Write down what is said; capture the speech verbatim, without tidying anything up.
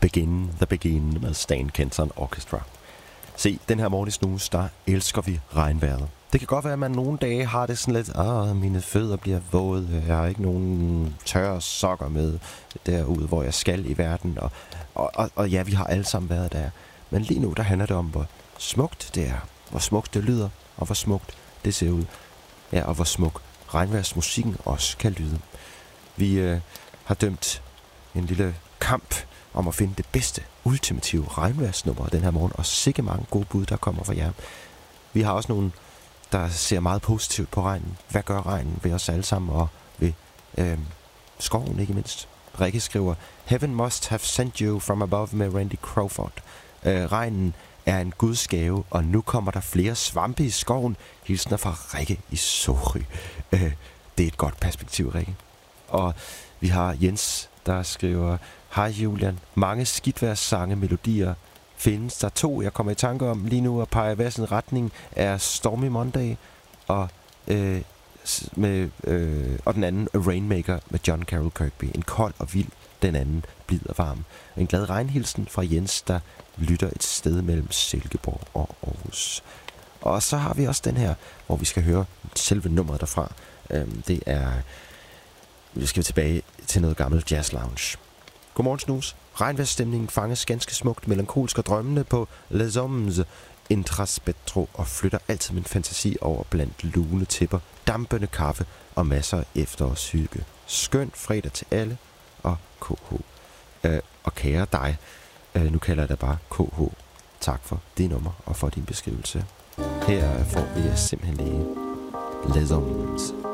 Begin the Begin med Stan Kenton Orchestra. Se, den her morgen i Snus, der elsker vi regnvejret. Det kan godt være, at man nogle dage har det sådan lidt, ah, mine fødder bliver våde, jeg har ikke nogen tørre sokker med derude, hvor jeg skal i verden, og, og, og, og ja, vi har alle sammen været der. Men lige nu, der handler det om, hvor smukt det er, hvor smukt det lyder, og hvor smukt det ser ud. Ja, og hvor smuk regnvejrsmusikken også kan lyde. Vi øh, har dømt en lille kamp om at finde det bedste, ultimative regnvejrsnummer den her morgen, og sikke mange gode bud, der kommer fra jer. Vi har også nogle, der ser meget positivt på regnen. Hvad gør regnen ved os alle sammen, og ved øh, skoven ikke mindst? Rikke skriver, Heaven must have sent you from above med Randy Crawford. Øh, regnen er en gudsgave, og nu kommer der flere svampe i skoven. Hilsner fra Rikke i Sorø. Øh, det er et godt perspektiv, Rikke. Og vi har Jens, der skriver, hej Julian, mange skidtværssange, melodier findes. Der er to, jeg kommer i tanke om lige nu, og peger hver sin retning, er Stormy Monday, og, øh, med, øh, og den anden Rainmaker med John Carroll Kirkby. En kold og vild, den anden blid og varm. En glad regnhilsen fra Jens, der lytter et sted mellem Silkeborg og Aarhus. Og så har vi også den her, hvor vi skal høre selve nummeret derfra. Øhm, det er... Vi skal tilbage til noget gammelt jazz lounge. Godmorgen, Snus. Regnvejrsstemningen fanges ganske smukt, melankolsk og drømmende på Les Hommes Intraspectro og flytter altid min fantasi over blandt lune tæpper, dampende kaffe og masser af efterårshygge. Skøn fredag til alle og K H. Øh, og kære dig, øh, nu kalder jeg dig bare K H. Tak for det nummer og for din beskrivelse. Her får vi simpelthen lige Les Hommes.